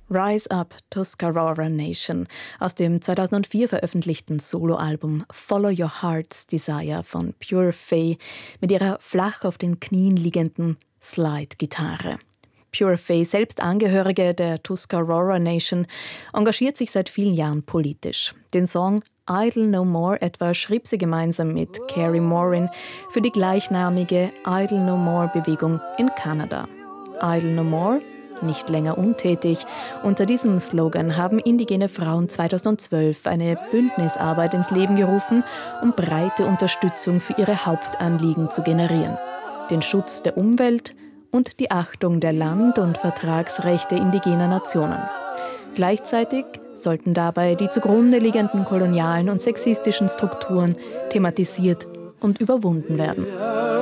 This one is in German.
Rise Up, Tuscarora Nation aus dem 2004 veröffentlichten Soloalbum Follow Your Heart's Desire von Pure Fay mit ihrer flach auf den Knien liegenden Slide-Gitarre. Pure Fay, selbst Angehörige der Tuscarora Nation, engagiert sich seit vielen Jahren politisch. Den Song Idle No More etwa schrieb sie gemeinsam mit Carrie Morin für die gleichnamige Idle No More Bewegung in Kanada. Idle No More, nicht länger untätig. Unter diesem Slogan haben indigene Frauen 2012 eine Bündnisarbeit ins Leben gerufen, um breite Unterstützung für ihre Hauptanliegen zu generieren: den Schutz der Umwelt und die Achtung der Land- und Vertragsrechte indigener Nationen. Gleichzeitig sollten dabei die zugrunde liegenden kolonialen und sexistischen Strukturen thematisiert und überwunden werden.